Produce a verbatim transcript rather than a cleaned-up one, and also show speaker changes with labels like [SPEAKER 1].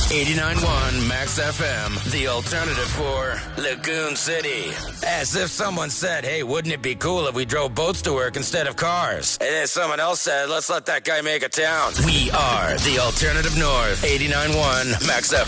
[SPEAKER 1] eighty-nine point one Max F M, the alternative for Lagoon City. As if someone said, hey, wouldn't it be cool if we drove boats to work instead of cars? And then someone else said, let's let that guy make a town. We are the alternative north, eighty-nine point one Max F M.